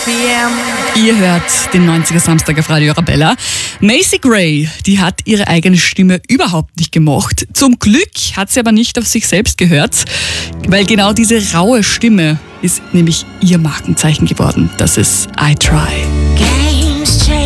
p.m. Ihr hört den 90er Samstag auf Radio Arabella. Macy Gray, die hat ihre eigene Stimme überhaupt nicht gemocht. Zum Glück hat sie aber nicht auf sich selbst gehört, weil genau diese raue Stimme ist nämlich ihr Markenzeichen geworden. Das ist I Try. Games change.